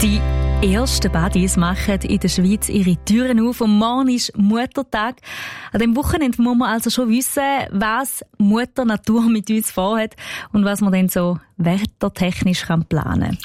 Die ersten Buddies machen in der Schweiz ihre Türen auf und morgen ist Muttertag. An diesem Wochenende muss man also schon wissen, was Mutter Natur mit uns vorhat und was man dann so wettertechnisch planen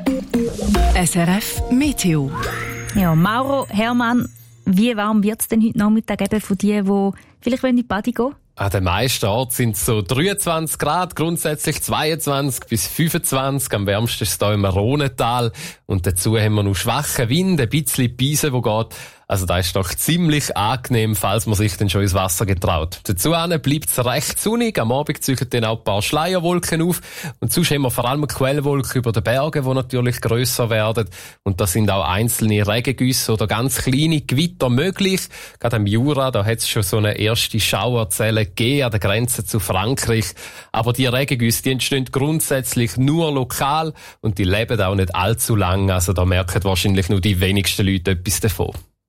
kann. SRF Meteo. Ja, Mauro, Hermann, wie warm wird es denn heute Nachmittag eben von denen, die vielleicht in die Party gehen? An den meisten Orten sind es so 23 Grad, grundsätzlich 22 bis 25. Am wärmsten ist es hier im Rhonental. Und dazu haben wir noch schwachen Wind, ein bisschen Beise, wo geht. Also das ist doch ziemlich angenehm, falls man sich dann schon ins Wasser getraut. Dazu bleibt es recht sonnig. Am Abend ziehen dann auch ein paar Schleierwolken auf. Und sonst haben wir vor allem Quellwolken über den Bergen, die natürlich grösser werden. Und da sind auch einzelne Regengüsse oder ganz kleine Gewitter möglich. Gerade im Jura, da hat es schon so eine erste Schauerzelle gegeben an der Grenze zu Frankreich. Aber die Regengüsse, die entstehen grundsätzlich nur lokal und die leben auch nicht allzu lang. Also da merken wahrscheinlich nur die wenigsten Leute etwas davon.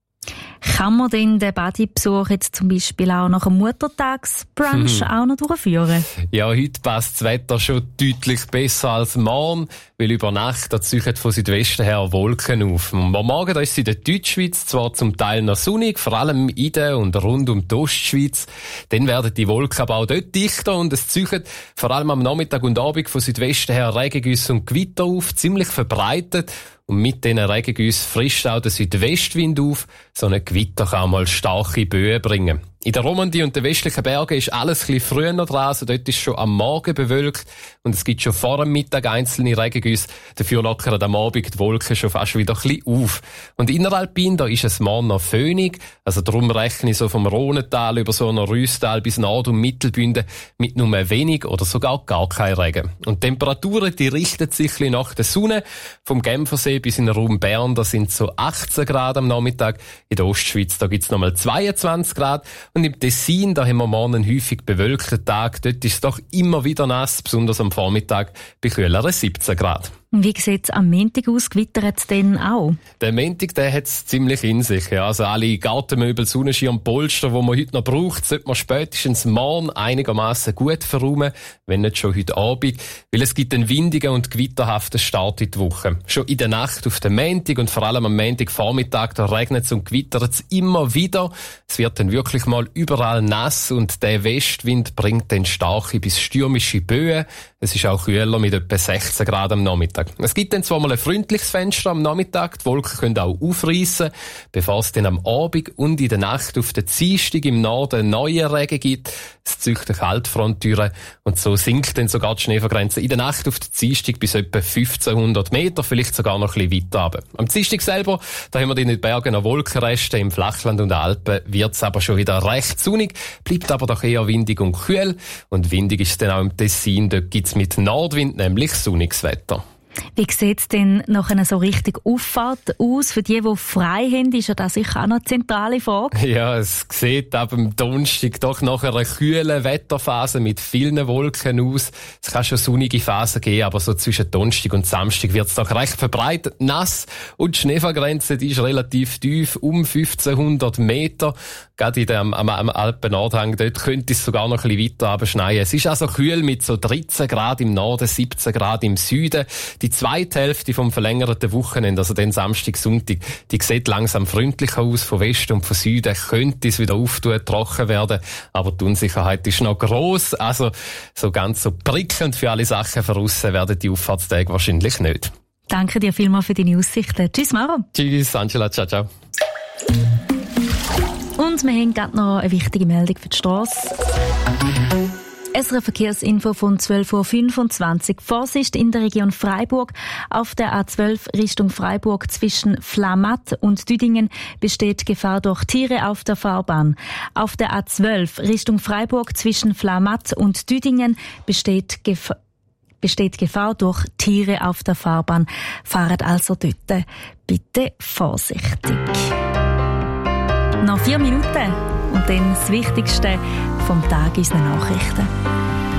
Kann man denn den Bodybesuch jetzt zum Beispiel auch nach einem Muttertagsbrunch auch noch durchführen? Ja, heute passt das Wetter schon deutlich besser als morgen, weil über Nacht da ziehen von Südwesten her Wolken auf. Am Morgen da ist es in der Deutschschweiz zwar zum Teil noch sonnig, vor allem in der und rund um die Ostschweiz. Dann werden die Wolken aber auch dort dichter und es ziehen vor allem am Nachmittag und Abend von Südwesten her Regengüsse und Gewitter auf, ziemlich verbreitet. Und mit diesen Regengüssen frischt auch der Südwestwind auf. So ein Gewitter kann mal starke Böen bringen. In der Romandie und den westlichen Bergen ist alles ein bisschen früher dran, also dort ist schon am Morgen bewölkt und es gibt schon vor dem Mittag einzelne Regengüsse. Dafür lockern am Abend die Wolken schon fast wieder ein bisschen auf. Und inneralpin, da ist es morgen noch föhnig, also darum rechne ich so vom Rhonental über so ein Rüsstal bis Nord- und Mittelbünden mit nur wenig oder sogar gar kein Regen. Und die Temperaturen, die richten sich ein bisschen nach der Sonne. Vom Genfersee bis in den Raum Bern, da sind so 18 Grad am Nachmittag. In der Ostschweiz, da gibt's nochmal 22 Grad. Und im Tessin, da haben wir morgen einen häufig bewölkten Tag. Dort ist es doch immer wieder nass, besonders am Vormittag bei kühleren 17 Grad. Wie sieht es am Montag aus? Gewittert es denn auch? Der Montag, der hat es ziemlich in sich. Ja. Also alle Gartenmöbel, Sonnenschirm, Polster, die man heute noch braucht, sollte man spätestens morgen einigermaßen gut verräumen, wenn nicht schon heute Abend. Weil es gibt einen windigen und gewitterhaften Start in die Woche. Schon in der Nacht auf den Montag und vor allem am Montagvormittag, da regnet es und gewittert es immer wieder. Es wird dann wirklich mal überall nass und der Westwind bringt dann starke bis stürmische Böen. Es ist auch kühler mit etwa 16 Grad am Nachmittag. Es gibt dann zwar mal ein freundliches Fenster am Nachmittag, die Wolken können auch aufreissen, bevor es dann am Abend und in der Nacht auf der Dienstag im Norden neue Regen gibt. Es zieht eine Kaltfronttüre und so sinkt dann sogar die Schneefallgrenze in der Nacht auf der Dienstag bis etwa 1500 Meter, vielleicht sogar noch ein bisschen weiter runter. Am Dienstag selber, da haben wir in den Bergen noch Wolkenreste, im Flachland und Alpen wird es aber schon wieder recht sonnig, bleibt aber doch eher windig und kühl und windig ist es dann auch im Tessin, dort gibt es mit Nordwind nämlich sonniges Wetter. Wie sieht es denn nach einer so richtig Auffahrt aus? Für die frei haben, ist ja das sicher auch noch eine zentrale Frage. Ja, es sieht ab dem Donnerstag doch nach einer kühlen Wetterphase mit vielen Wolken aus. Es kann schon sonnige Phasen geben, aber so zwischen Donnerstag und Samstag wird es doch recht verbreitet nass. Und die Schneefallgrenze, die ist relativ tief, um 1500 Meter. Gerade am Alpen-Nordhang, dort könnte es sogar noch ein bisschen weiter abschneien. Es ist also kühl mit so 13 Grad im Norden, 17 Grad im Süden. Die zweite Hälfte vom verlängerten Wochenende, also den Samstag, Sonntag, die sieht langsam freundlicher aus. Von Westen und von Süden könnte es wieder auftun, trocken werden. Aber die Unsicherheit ist noch gross. Also so ganz so prickelnd für alle Sachen von aussen werden die Auffahrtstage wahrscheinlich nicht. Danke dir vielmals für deine Aussichten. Tschüss, Mauro. Tschüss, Angela. Ciao, ciao. Und wir haben gerade noch eine wichtige Meldung für die Strasse. SRF Verkehrsinfo von 12.25 Uhr. Vorsicht in der Region Freiburg. Auf der A12 Richtung Freiburg zwischen Flamatt und Düdingen besteht Gefahr durch Tiere auf der Fahrbahn. Auf der A12 Richtung Freiburg zwischen Flamatt und Düdingen besteht Gefahr durch Tiere auf der Fahrbahn. Fahrt also dort bitte vorsichtig. Noch 4 Minuten und dann das Wichtigste vom Tag unserer Nachrichten.